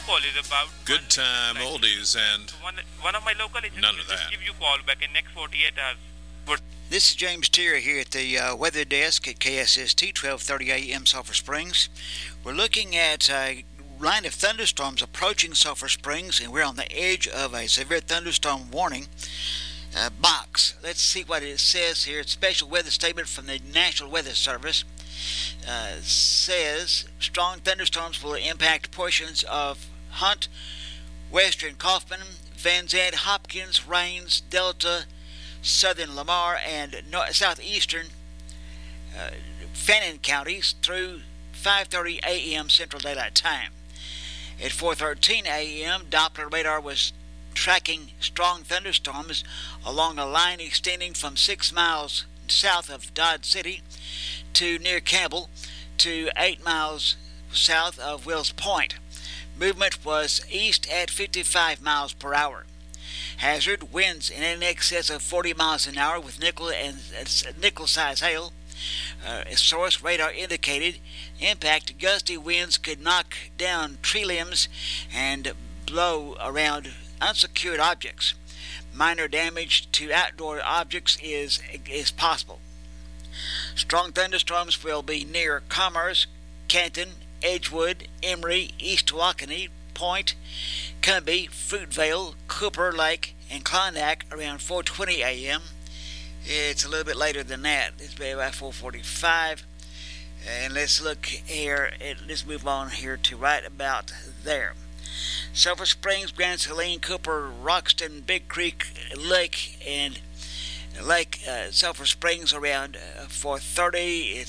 call is about Good time like oldies and one of my local agents none will of just that. give you call back in next 48 hours. But This is James Tier here at the weather desk at KSST 1230 AM Sulphur Springs. We're looking at a line of thunderstorms approaching Sulphur Springs, and we're on the edge of a severe thunderstorm warning box. Let's see what it says here. It's a special weather statement from the National Weather Service. Says strong thunderstorms will impact portions of Hunt, western Kaufman, Van Zandt, Hopkins, Rains, Delta, southern Lamar, and southeastern Fannin counties through 5:30 a.m. Central Daylight Time. At 4:13 a.m., Doppler radar was tracking strong thunderstorms along a line extending from 6 miles south of Dodge City to near Campbell to 8 miles south of Wills Point. Movement was east at 55 miles per hour. Hazard winds in excess of 40 miles an hour with nickel-size hail. Source radar indicated impact gusty winds could knock down tree limbs and blow around unsecured objects. Minor damage to outdoor objects is possible. Strong thunderstorms will be near Commerce, Canton, Edgewood, Emory, East Waukene, Point, Cumbie, Fruitvale, Cooper Lake, and Klondike around 4:20 a.m. It's a little bit later than that. It's about 4:45. And let's look here. Let's move on here to right about there. Sulphur Springs, Grand Saline, Cooper, Roxton, Big Creek, Lake, and Sulphur Springs around 4:30. It's